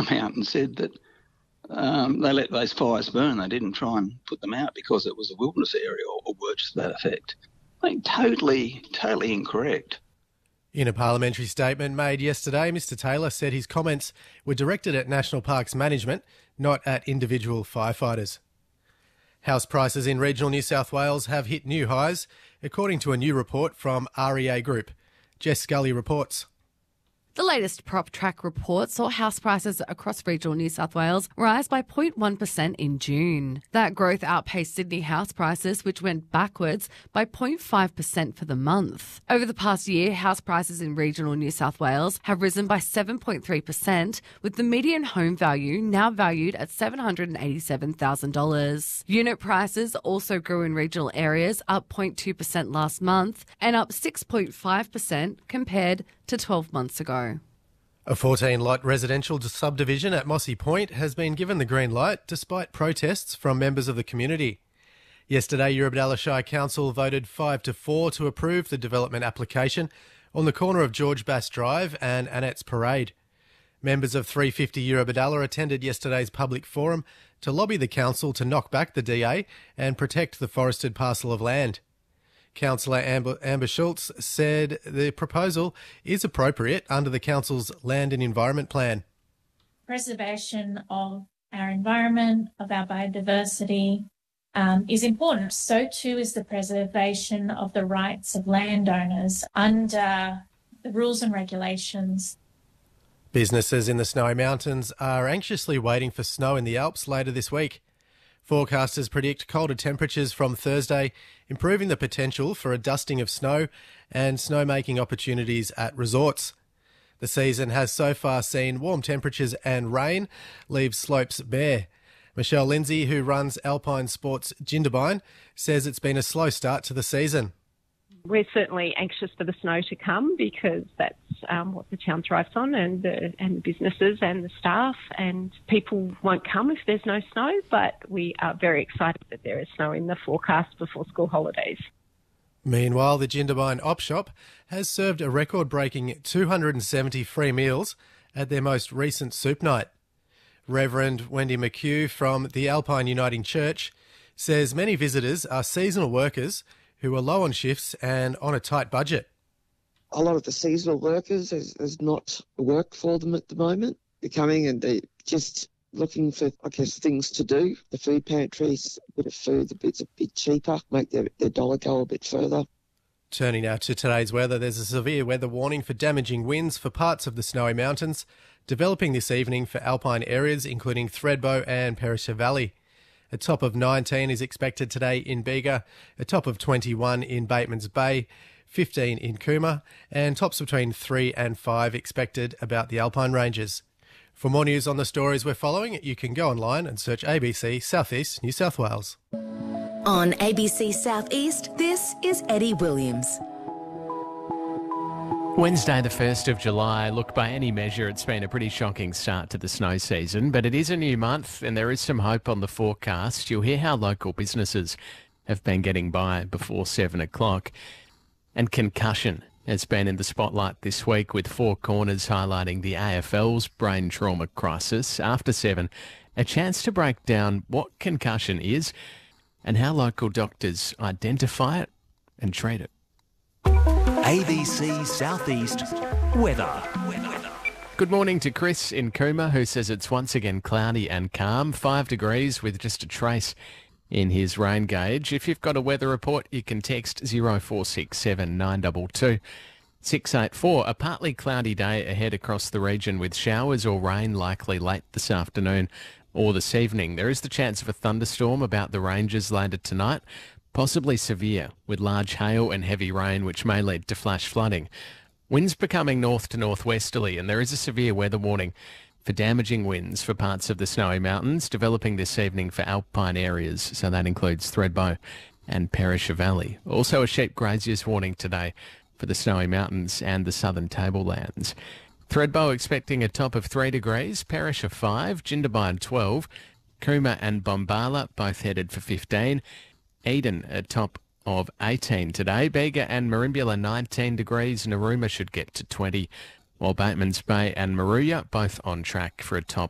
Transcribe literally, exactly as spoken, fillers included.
come out and said that um, they let those fires burn. They didn't try and put them out because it was a wilderness area or, or words to that effect. I think totally, totally incorrect. In a parliamentary statement made yesterday, Mr Taylor said his comments were directed at National Parks management, not at individual firefighters. House prices in regional New South Wales have hit new highs, according to a new report from R E A Group. Jess Scully reports. The latest PropTrack report saw house prices across regional New South Wales rise by zero point one percent in June. That growth outpaced Sydney house prices, which went backwards by zero point five percent for the month. Over the past year, house prices in regional New South Wales have risen by seven point three percent, with the median home value now valued at seven hundred eighty-seven thousand dollars. Unit prices also grew in regional areas, up zero point two percent last month and up six point five percent compared to twelve months ago. A fourteen-lot residential subdivision at Mossy Point has been given the green light despite protests from members of the community. Yesterday, Eurobodalla Shire Council voted five to four to approve the development application on the corner of George Bass Drive and Annette's Parade. Members of three fifty Eurobodalla attended yesterday's public forum to lobby the council to knock back the D A and protect the forested parcel of land. Councillor Amber, Amber Schultz said the proposal is appropriate under the council's Land and Environment Plan. Preservation of our environment, of our biodiversity, um, is important. So too is the preservation of the rights of landowners under the rules and regulations. Businesses in the Snowy Mountains are anxiously waiting for snow in the Alps later this week. Forecasters predict colder temperatures from Thursday, improving the potential for a dusting of snow and snowmaking opportunities at resorts. The season has so far seen warm temperatures and rain leave slopes bare. Michelle Lindsay, who runs Alpine Sports Jindabyne, says it's been a slow start to the season. We're certainly anxious for the snow to come because that's um, what the town thrives on, and the, and the businesses and the staff, and people won't come if there's no snow, but we are very excited that there is snow in the forecast before school holidays. Meanwhile, the Jindabyne Op Shop has served a record-breaking two hundred seventy free meals at their most recent soup night. Reverend Wendy McHugh from the Alpine Uniting Church says many visitors are seasonal workers who are low on shifts and on a tight budget. A lot of the seasonal workers, there's, there's not work for them at the moment. They're coming and they're just looking for, I guess, things to do. The food pantries, a bit of food, a bit, a bit cheaper, make their, their dollar go a bit further. Turning now to today's weather, there's a severe weather warning for damaging winds for parts of the Snowy Mountains, developing this evening for alpine areas including Thredbo and Perisher Valley. A top of nineteen is expected today in Bega, a top of twenty-one in Batemans Bay, fifteen in Cooma, and tops between three and five expected about the Alpine Ranges. For more news on the stories we're following, you can go online and search A B C South East New South Wales. On A B C South East, this is Eddie Williams. Wednesday the first of July. Look, by any measure, it's been a pretty shocking start to the snow season, but it is a new month and there is some hope on the forecast. You'll hear how local businesses have been getting by before seven o'clock. And concussion has been in the spotlight this week, with Four Corners highlighting the A F L's brain trauma crisis. After seven, a chance to break down what concussion is and how local doctors identify it and treat it. A B C South East weather. Good morning to Chris in Cooma, who says it's once again cloudy and calm, five degrees with just a trace in his rain gauge. If you've got a weather report, you can text zero four six seven nine two two six eight four. A partly cloudy day ahead across the region with showers or rain likely late this afternoon or this evening. There is the chance of a thunderstorm about the ranges later tonight, possibly severe, with large hail and heavy rain, which may lead to flash flooding. Winds becoming north to northwesterly, and there is a severe weather warning for damaging winds for parts of the Snowy Mountains, developing this evening for alpine areas, so that includes Thredbo and Perisher Valley. Also a sheep graziers warning today for the Snowy Mountains and the southern tablelands. Thredbo expecting a top of three degrees, Perisher five, Jindabyne twelve, Cooma and Bombala both headed for fifteen, Eden a top of eighteen today. Bega and Merimbula nineteen degrees. Narooma should get to twenty, while Batemans Bay and Moruya both on track for a top